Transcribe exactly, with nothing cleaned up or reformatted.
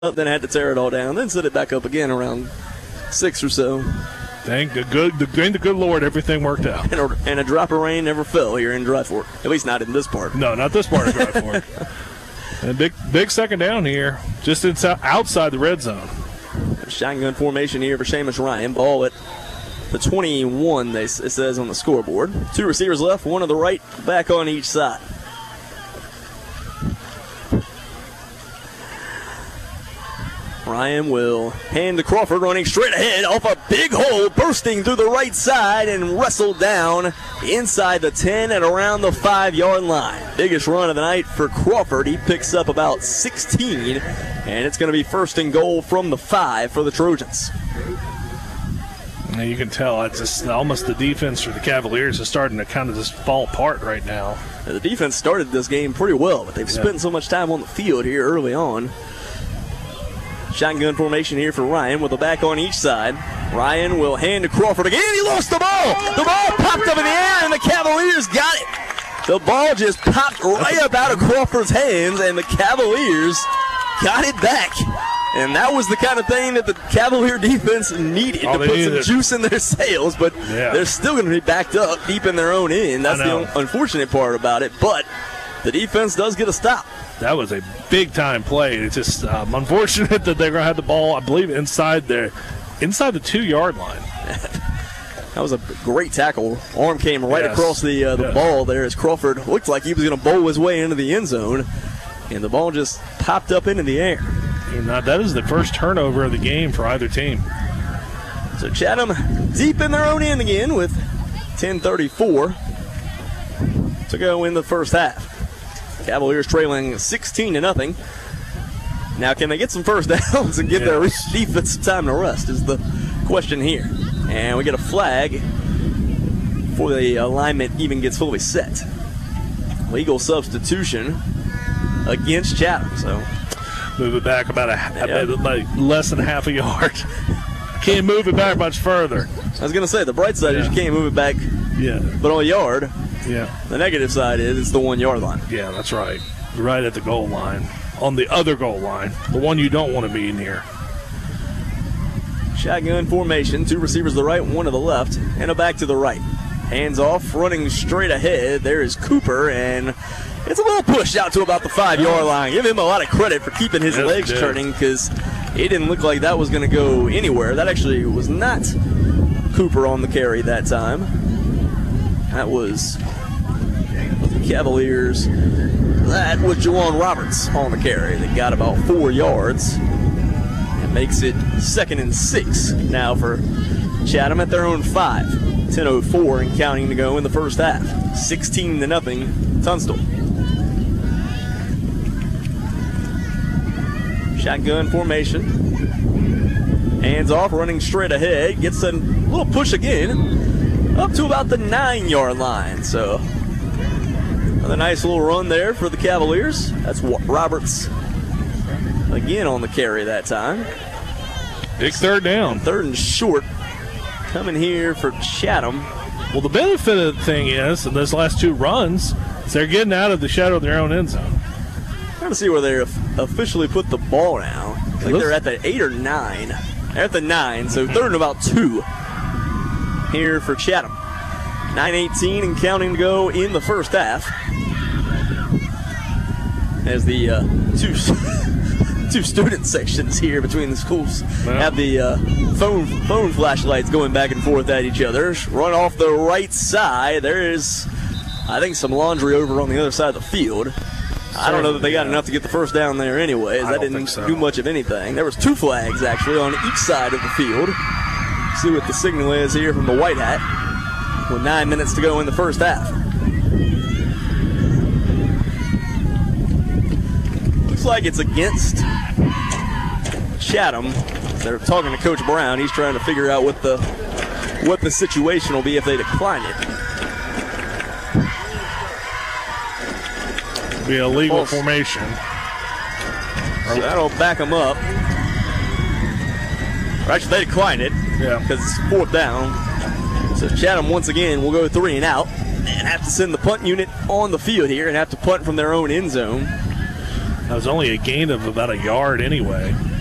up, then had to tear it all down, then set it back up again around six or so. Thank the good, the, thank the good Lord, everything worked out. And a, and a drop of rain never fell here in Dry Fork, at least not in this part. No, not this part of Dry Fork. And big, big second down here, just inside, outside the red zone. Shotgun formation here for Seamus Ryan. Ball at the twenty-one, they, it says on the scoreboard. Two receivers left, one on the right, back on each side. Ryan will hand to Crawford, running straight ahead off a big hole, bursting through the right side and wrestled down inside the ten and around the five-yard line. Biggest run of the night for Crawford. He picks up about sixteen, and it's going to be first and goal from the five for the Trojans. Now you can tell it's just almost the defense for the Cavaliers is starting to kind of just fall apart right now. The defense started this game pretty well, but they've yeah. spent so much time on the field here early on. Shotgun formation here for Ryan with a back on each side. Ryan will hand to Crawford again. He lost the ball. The ball popped up in the air, and the Cavaliers got it. The ball just popped right up out of Crawford's hands, and the Cavaliers got it back. And that was the kind of thing that the Cavalier defense needed oh, to put some needed. juice in their sails, but yeah. they're still going to be backed up deep in their own end. That's the un- unfortunate part about it, but the defense does get a stop. That was a big-time play. It's just um, unfortunate that they're going to have the ball, I believe, inside their, inside the two-yard line. That was a great tackle. Arm came right yes. across the uh, the yeah. ball there as Crawford looked like he was going to bowl his way into the end zone, and the ball just popped up into the air. And uh, that is the first turnover of the game for either team. So Chatham deep in their own end again with ten thirty-four to go in the first half. Cavaliers trailing sixteen to nothing. Now, can they get some first downs and give yes. their defense some time to rest is the question here. And we get a flag before the alignment even gets fully set. Legal substitution against Chatham. So move it back about a, yeah. about like less than half a yard. Can't move it back much further. I was going to say, the bright side yeah. is you can't move it back yeah. but on a yard. Yeah. The negative side is it's the one-yard line. Yeah, that's right. Right at the goal line. On the other goal line. The one you don't want to be near. Shotgun formation. Two receivers to the right, one to the left, and a back to the right. Hands off, running straight ahead. There is Cooper, and it's a little push out to about the five-yard line. Give him a lot of credit for keeping his yes, legs turning because it didn't look like that was going to go anywhere. That actually was not Cooper on the carry that time. That was the Cavaliers. That was Juwan Roberts on the carry. They got about four yards. It makes it second and six now for Chatham at their own five. ten oh four and counting to go in the first half. sixteen to nothing, Tunstall. Shotgun formation. Hands off, running straight ahead. Gets a little push again. Up to about the nine-yard line. So another nice little run there for the Cavaliers. That's Roberts again on the carry that time. Big third down. Third and short coming here for Chatham. Well, the benefit of the thing is, in those last two runs, is they're getting out of the shadow of their own end zone. Trying to see where they officially put the ball now. I think they're at the eight or nine. They're at the nine, so third and about two here for Chatham. nine eighteen and counting to go in the first half. As the uh, two two student sections here between the schools well. have the uh, phone phone flashlights going back and forth at each other. Run off the right side. There is, I think, some laundry over on the other side of the field. I don't know that they got enough to get the first down there anyways. That didn't so. do much of anything. There was two flags, actually, on each side of the field. See what the signal is here from the White Hat with nine minutes to go in the first half. Looks like it's against Chatham. They're talking to Coach Brown. He's trying to figure out what the what the situation will be if they decline it. It'll be a legal False. formation. So that'll back them up. Or actually, they decline it. Yeah. Because it's fourth down. So Chatham once again will go three and out and have to send the punt unit on the field here and have to punt from their own end zone. That was only a gain of about a yard anyway.